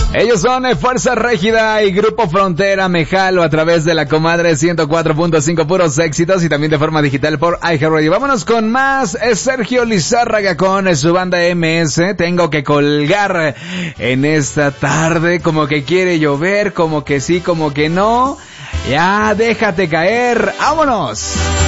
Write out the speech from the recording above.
Ellos son Fuerza Régida y Grupo Frontera. Me jalo a través de la comadre 104.5, puros éxitos, y también de forma digital por iHeartRadio. Vámonos con más. Es Sergio Lizárraga con su banda MS. Tengo que colgar en esta tarde, como que quiere llover, como que sí, como que no. Ya déjate caer. ¡Vámonos!